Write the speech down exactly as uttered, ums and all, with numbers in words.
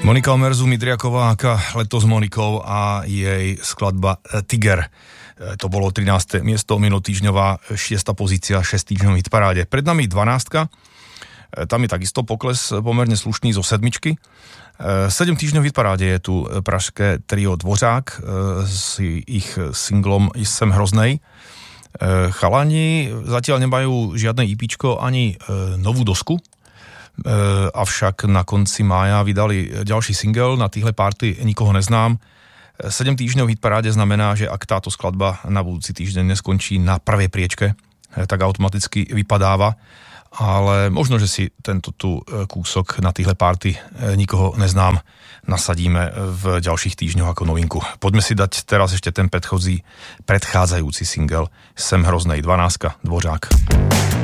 Monika Omerzu Midriakováka, Leto s Monikou a jej skladba Tiger. To bolo trináste miesto, minulotýždňová šiesta pozícia, šesť týždňov hit paráde. Pred nami dvanástka, tam je takisto pokles pomerne slušný zo sedmičky. sedem týždňov hit paráde je tu pražské trio Dvořák s ich singlom Jsem hroznej. Chalani zatiaľ nemajú žiadne ípíčko ani novú dosku, avšak na konci mája vydali ďalší single, Na týhle party nikoho neznám. sedem týždňov hit paráde znamená, že ak táto skladba na budúci týždeň neskončí na prvej priečke, tak automaticky vypadáva, ale možno, že si tento tu kúsok Na týhle party nikoho neznám nasadíme v ďalších týždňoch ako novinku. Poďme si dať teraz ešte ten predchodzí, predchádzajúci single Jsem hroznej, dvanástka, Dvořák.